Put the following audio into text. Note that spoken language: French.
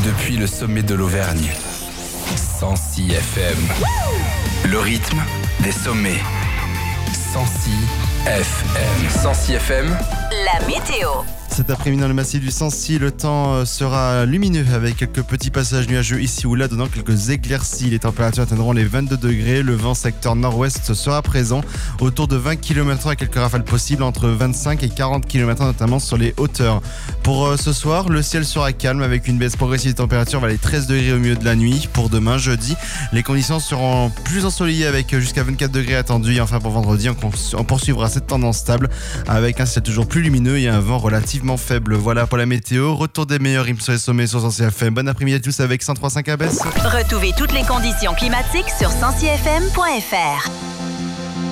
depuis le sommet de l'Auvergne. 106 FM. Le rythme des sommets. 106 FM. 106 FM. La météo. Cet après-midi dans le massif du Sancy, le temps sera lumineux avec quelques petits passages nuageux ici ou là, donnant quelques éclaircies. Les températures atteindront les 22 degrés. Le vent secteur nord-ouest sera présent autour de 20 km/h avec quelques rafales possibles entre 25 et 40 km/h, notamment sur les hauteurs. Pour ce soir, le ciel sera calme avec une baisse progressive des températures vers les 13 degrés au milieu de la nuit. Pour demain, jeudi, les conditions seront plus ensoleillées avec jusqu'à 24 degrés attendus. Et enfin pour vendredi, on poursuivra cette tendance stable avec un ciel toujours plus lumineux et un vent relativement faible. Voilà pour la météo. Retour des meilleurs rimes sur les sommets sur 106 FM. Bon après-midi à tous avec 103.5 ABS. Retrouvez toutes les conditions climatiques sur 106fm.fr.